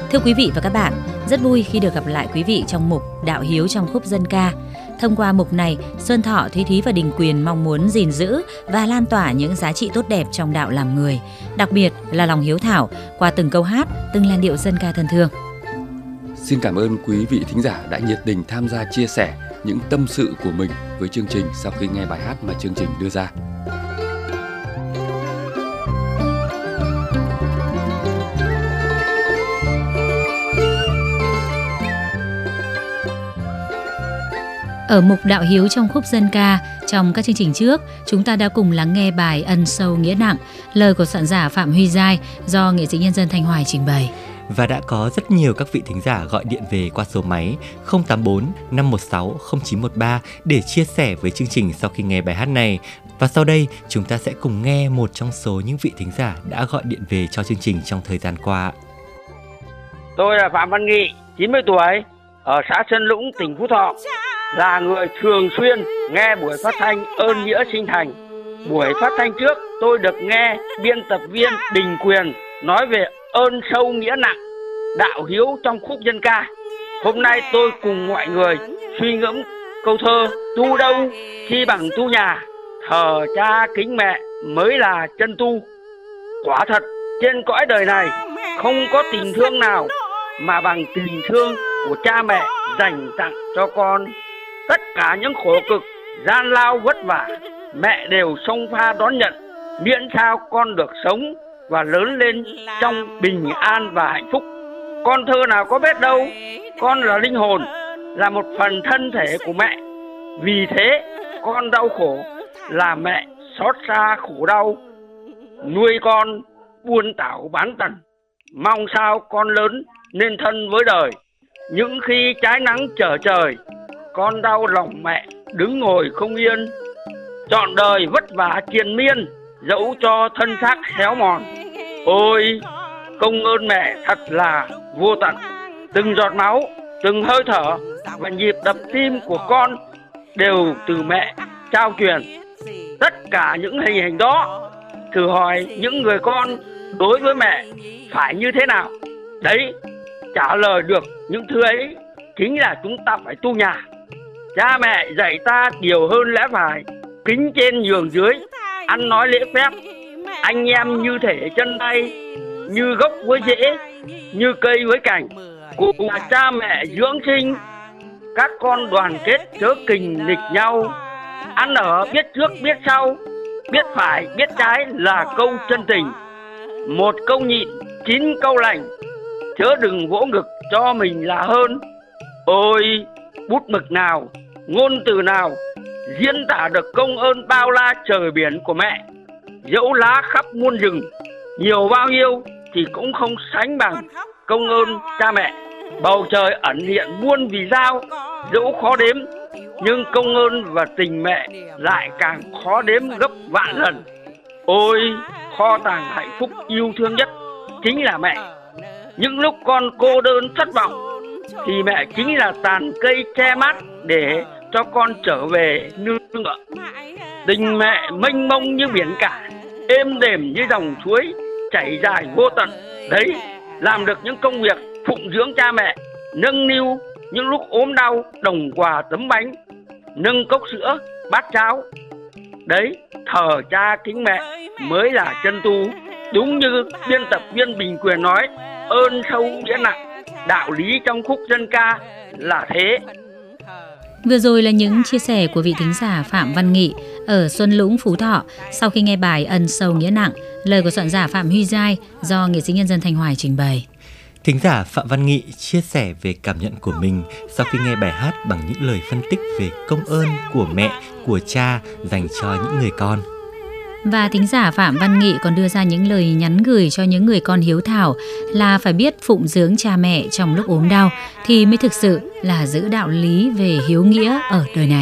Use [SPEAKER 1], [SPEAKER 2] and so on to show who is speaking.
[SPEAKER 1] Thưa quý vị và các bạn, rất vui khi được gặp lại quý vị trong mục Đạo Hiếu trong khúc dân ca. Thông qua mục này, Xuân Thọ, Thúy Thúy và Đình Quyền mong muốn gìn giữ và lan tỏa những giá trị tốt đẹp trong đạo làm người, đặc biệt là lòng hiếu thảo qua từng câu hát, từng làn điệu dân ca thân thương.
[SPEAKER 2] Xin cảm ơn quý vị thính giả đã nhiệt tình tham gia chia sẻ những tâm sự của mình với chương trình sau khi nghe bài hát mà chương trình đưa ra.
[SPEAKER 1] Ở mục Đạo Hiếu trong khúc dân ca, trong các chương trình trước, chúng ta đã cùng lắng nghe bài Ân Sâu Nghĩa Nặng, lời của soạn giả Phạm Huy Giai do nghệ sĩ nhân dân Thanh Hoài trình bày.
[SPEAKER 3] Và đã có rất nhiều các vị thính giả gọi điện về qua số máy 084 516 0913 để chia sẻ với chương trình sau khi nghe bài hát này. Và sau đây, chúng ta sẽ cùng nghe một trong số những vị thính giả đã gọi điện về cho chương trình trong thời gian qua.
[SPEAKER 4] Tôi là Phạm Văn Nghị, 90 tuổi, ở xã Sơn Lũng, tỉnh Phú Thọ. Là người thường xuyên nghe buổi phát thanh Ơn Nghĩa Sinh Thành. Buổi phát thanh trước tôi được nghe biên tập viên Đình Quyền nói về ơn sâu nghĩa nặng, đạo hiếu trong khúc dân ca. Hôm nay tôi cùng mọi người suy ngẫm câu thơ tu đâu chi bằng tu nhà, thờ cha kính mẹ mới là chân tu. Quả thật trên cõi đời này không có tình thương nào mà bằng tình thương của cha mẹ dành tặng cho con. Tất cả những khổ cực, gian lao vất vả, mẹ đều xông pha đón nhận, miễn sao con được sống và lớn lên trong bình an và hạnh phúc. Con thơ nào có biết đâu, con là linh hồn, là một phần thân thể của mẹ. Vì thế, con đau khổ là mẹ xót xa khổ đau, nuôi con buôn tảo bán tần, mong sao con lớn nên thân với đời. Những khi trái nắng trở trời, con đau lòng mẹ đứng ngồi không yên, trọn đời vất vả triền miên, dẫu cho thân xác héo mòn. Ôi, công ơn mẹ thật là vô tận. Từng giọt máu, từng hơi thở và nhịp đập tim của con đều từ mẹ trao truyền. Tất cả những hình ảnh đó, thử hỏi những người con đối với mẹ phải như thế nào? Đấy, trả lời được những thứ ấy chính là chúng ta phải tu nhà. Cha mẹ dạy ta điều hơn lẽ phải, kính trên nhường dưới, ăn nói lễ phép, anh em như thể chân tay, như gốc với rễ, như cây với cành. Cùng là cha mẹ dưỡng sinh, các con đoàn kết chớ kình nghịch nhau. Ăn ở biết trước biết sau, biết phải biết trái là câu chân tình. Một câu nhịn, 9 câu lành, chớ đừng vỗ ngực cho mình là hơn. Ôi, bút mực nào, ngôn từ nào diễn tả được công ơn bao la trời biển của mẹ. Dẫu lá khắp muôn rừng, nhiều bao nhiêu thì cũng không sánh bằng công ơn cha mẹ. Bầu trời ẩn hiện muôn vì sao, dẫu khó đếm, nhưng công ơn và tình mẹ lại càng khó đếm gấp vạn lần. Ôi, kho tàng hạnh phúc yêu thương nhất chính là mẹ. Những lúc con cô đơn thất vọng thì mẹ chính là tàn cây che mát để cho con trở về nương tựa. Tình mẹ mênh mông như biển cả, êm đềm như dòng suối chảy dài vô tận. Đấy, làm được những công việc phụng dưỡng cha mẹ, nâng niu những lúc ốm đau, đồng quà tấm bánh, nâng cốc sữa, bát cháo. Đấy, thờ cha kính mẹ mới là chân tu. Đúng như biên tập viên Bình Quyền nói, ơn sâu nghĩa nặng, đạo lý trong khúc dân ca là thế.
[SPEAKER 1] Vừa rồi là những chia sẻ của vị thính giả Phạm Văn Nghị ở Xuân Lũng, Phú Thọ sau khi nghe bài Ân Sâu Nghĩa Nặng, lời của soạn giả Phạm Huy Giai do nghệ sĩ nhân dân Thanh Hoài trình bày.
[SPEAKER 3] Thính giả Phạm Văn Nghị chia sẻ về cảm nhận của mình sau khi nghe bài hát bằng những lời phân tích về công ơn của mẹ, của cha dành cho những người con.
[SPEAKER 1] Và thính giả Phạm Văn Nghị còn đưa ra những lời nhắn gửi cho những người con hiếu thảo là phải biết phụng dưỡng cha mẹ trong lúc ốm đau thì mới thực sự là giữ đạo lý về hiếu nghĩa ở đời này.